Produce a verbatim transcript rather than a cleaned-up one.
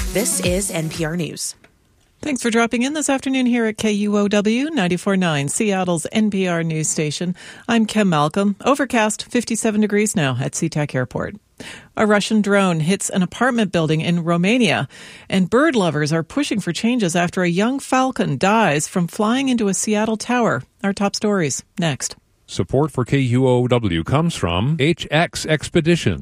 This is N P R News. Thanks for dropping in this afternoon here at K U O W ninety-four point nine, Seattle's N P R news station. I'm Kim Malcolm. Overcast, fifty-seven degrees now at SeaTac Airport. A Russian drone hits an apartment building in Romania, and bird lovers are pushing for changes after a young falcon dies from flying into a Seattle tower. Our top stories next. Support for K U O W comes from H X Expeditions.